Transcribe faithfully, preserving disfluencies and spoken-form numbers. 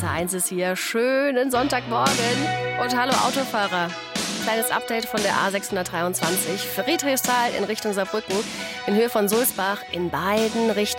R eins ist hier. Schönen Sonntagmorgen. Und hallo Autofahrer. Kleines Update von der A sechshundertdreiundzwanzig. Friedrichsthal in Richtung Saarbrücken. In Höhe von Sulzbach in beiden Richtungen.